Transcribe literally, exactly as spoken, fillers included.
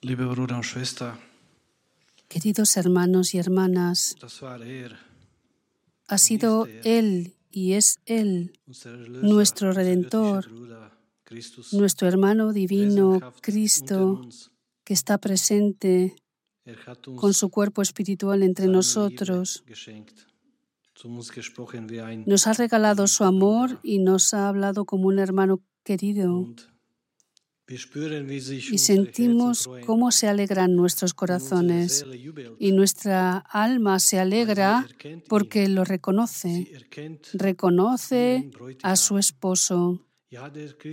Liebe Bruder und Schwester, Queridos hermanos y hermanas, das war er, ha sido Él y es Él, unser Erlöser, nuestro unser göttlicher Redentor, Bruder, Christus, nuestro hermano divino, Präsenschaft unter Cristo, uns. que está presente Er hat con uns su cuerpo espiritual entre seine nosotros. Liebe geschenkt, zu uns gesprochen wie ein Nos ha regalado su amor Bruder. y nos ha hablado como un hermano querido. Und wir spüren, wie sich Y unsere Herzen sentimos freuen cómo se alegran nuestros und unsere corazones. Seele jubelt, Y nuestra alma se weil sie alegra erkennt ihn, porque lo reconoce. sie erkennt Reconoce ihren a su Bräutigam. esposo. Ja, der